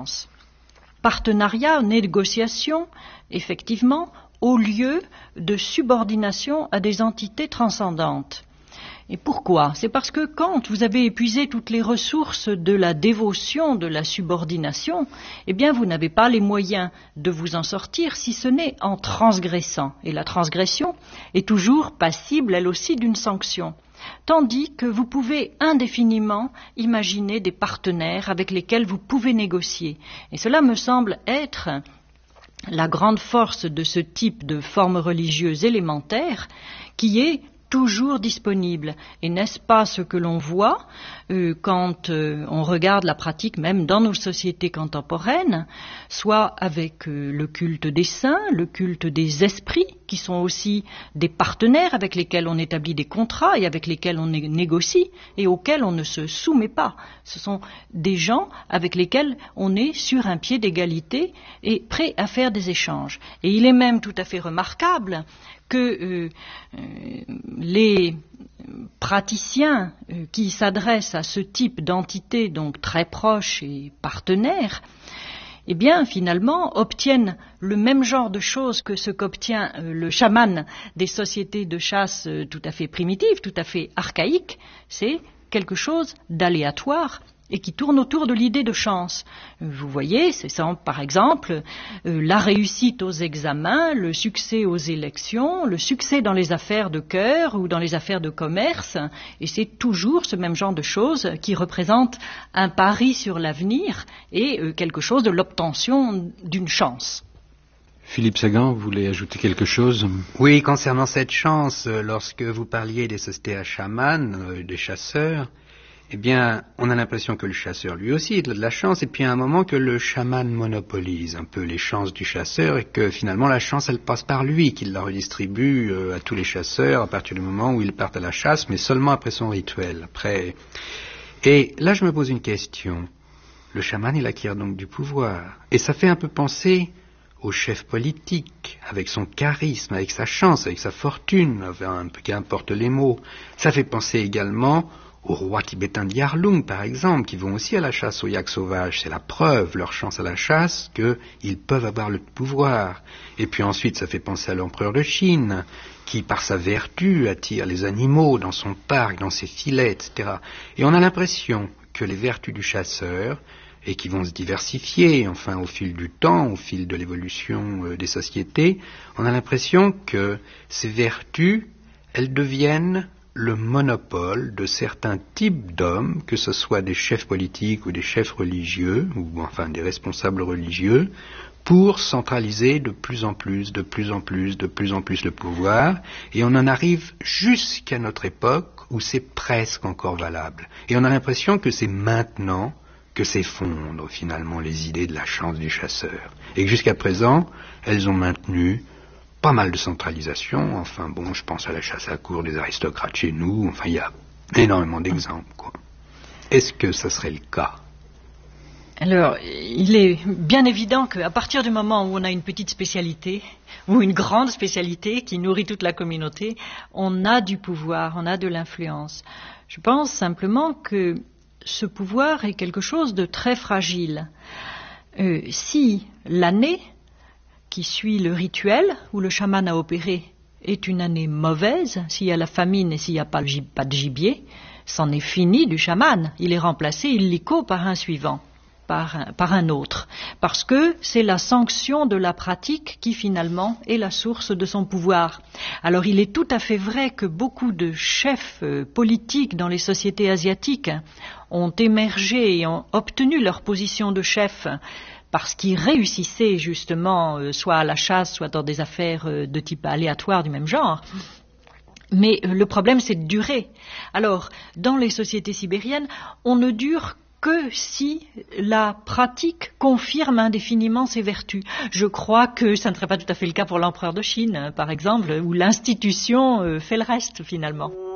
chance. Partenariat, négociation, effectivement, au lieu de subordination à des entités transcendantes. Et pourquoi? C'est parce que quand vous avez épuisé toutes les ressources de la dévotion, de la subordination, eh bien vous n'avez pas les moyens de vous en sortir si ce n'est en transgressant. Et la transgression est toujours passible, elle aussi, d'une sanction. Tandis que vous pouvez indéfiniment imaginer des partenaires avec lesquels vous pouvez négocier. Et cela me semble être la grande force de ce type de forme religieuse élémentaire qui est toujours disponible. Et n'est-ce pas ce que l'on voit quand on regarde la pratique même dans nos sociétés contemporaines, soit avec le culte des saints, le culte des esprits, qui sont aussi des partenaires avec lesquels on établit des contrats et avec lesquels on négocie et auxquels on ne se soumet pas. Ce sont des gens avec lesquels on est sur un pied d'égalité et prêt à faire des échanges. Et il est même tout à fait remarquable que les praticiens qui s'adressent à ce type d'entité, donc très proches et partenaires, eh bien, finalement, obtiennent le même genre de choses que ce qu'obtient le chaman des sociétés de chasse tout à fait primitives, tout à fait archaïques. C'est quelque chose d'aléatoire et qui tourne autour de l'idée de chance. Vous voyez, c'est ça, par exemple, la réussite aux examens, le succès aux élections, le succès dans les affaires de cœur ou dans les affaires de commerce, et c'est toujours ce même genre de choses qui représente un pari sur l'avenir et quelque chose de l'obtention d'une chance. Philippe Sagan, vous voulez ajouter quelque chose? Oui, concernant cette chance, lorsque vous parliez des sociétés à chamans, des chasseurs, eh bien, on a l'impression que le chasseur, lui aussi, a de la chance, et puis à un moment que le chaman monopolise un peu les chances du chasseur, et que finalement la chance, elle passe par lui, qu'il la redistribue à tous les chasseurs à partir du moment où ils partent à la chasse, mais seulement après son rituel. Après. Et là, je me pose une question. Le chaman, il acquiert donc du pouvoir. Et ça fait un peu penser au chef politique, avec son charisme, avec sa chance, avec sa fortune, un peu qu'importe les mots. Ça fait penser également aux rois tibétains de Yarlung, par exemple, qui vont aussi à la chasse aux yaks sauvages. C'est la preuve, leur chance à la chasse, qu'ils peuvent avoir le pouvoir. Et puis ensuite, ça fait penser à l'empereur de Chine, qui, par sa vertu, attire les animaux dans son parc, dans ses filets, etc. Et on a l'impression que les vertus du chasseur, et qui vont se diversifier, enfin, au fil du temps, au fil de l'évolution des sociétés, on a l'impression que ces vertus, elles deviennent le monopole de certains types d'hommes, que ce soit des chefs politiques ou des chefs religieux, ou enfin des responsables religieux, pour centraliser de plus en plus le pouvoir, et on en arrive jusqu'à notre époque où c'est presque encore valable. Et on a l'impression que c'est maintenant que s'effondrent finalement les idées de la chance du chasseur. Et que jusqu'à présent, elles ont maintenu pas mal de centralisation. Enfin bon, je pense à la chasse à cour des aristocrates chez nous. Enfin, il y a énormément d'exemples, quoi. Est-ce que ça serait le cas? Alors, il est bien évident qu'à partir du moment où on a une petite spécialité, ou une grande spécialité qui nourrit toute la communauté, on a du pouvoir, on a de l'influence. Je pense simplement que ce pouvoir est quelque chose de très fragile. Si l'année qui suit le rituel où le chaman a opéré est une année mauvaise, s'il y a la famine et s'il n'y a pas de gibier, c'en est fini du chaman. Il est remplacé illico par un suivant, par un autre, parce que c'est la sanction de la pratique qui finalement est la source de son pouvoir. Alors il est tout à fait vrai que beaucoup de chefs politiques dans les sociétés asiatiques ont émergé et ont obtenu leur position de chef parce qu'ils réussissaient justement soit à la chasse, soit dans des affaires de type aléatoire du même genre. Mais le problème, c'est de durer. Alors, dans les sociétés sibériennes, on ne dure que si la pratique confirme indéfiniment ses vertus. Je crois que ça ne serait pas tout à fait le cas pour l'empereur de Chine, par exemple, où l'institution fait le reste, finalement.